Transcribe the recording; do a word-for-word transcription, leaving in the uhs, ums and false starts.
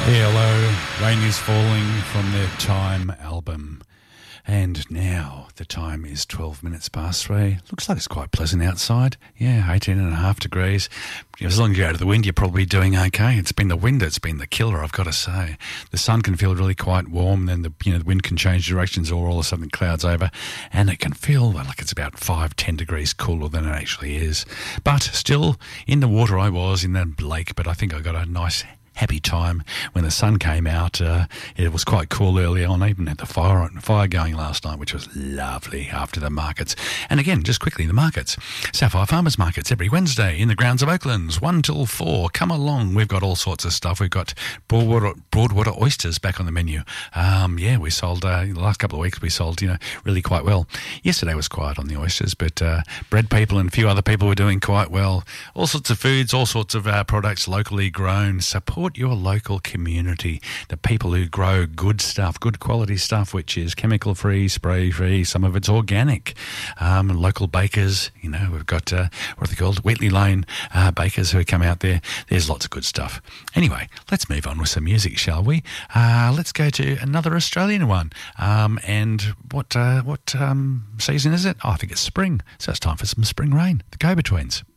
Hello, Rain is Falling from their Time album. And now the time is twelve minutes past three. Looks like it's quite pleasant outside. Yeah, eighteen and a half degrees. As long as you're out of the wind, you're probably doing okay. It's been the wind that's been the killer, I've got to say. The sun can feel really quite warm, then the you know the wind can change directions or all of a sudden clouds over, and it can feel like it's about five, ten degrees cooler than it actually is. But still, in the water I was, in the lake, but I think I got a nice happy time when the sun came out. Uh, it was quite cool early on. I even had the fire fire going last night, which was lovely after the markets. And again, just quickly, the markets. Sapphire Farmers Markets every Wednesday in the grounds of Oaklands, one till four. Come along. We've got all sorts of stuff. We've got Broadwater, Broadwater oysters back on the menu. Um, yeah, we sold, uh, the last couple of weeks we sold, you know, really quite well. Yesterday was quiet on the oysters, but uh, bread people and a few other people were doing quite well. All sorts of foods, all sorts of uh, products locally grown. Support your local community, the people who grow good stuff, good quality stuff, which is chemical free, spray free, some of it's organic. Um, local bakers, you know, we've got uh, what are they called, Wheatley Lane uh, bakers who come out there. There's lots of good stuff. Anyway, let's move on with some music, shall we? Uh, let's go to another Australian one. Um, and what uh, what um, season is it? Oh, I think it's spring, so it's time for some spring rain. The Go-Betweens.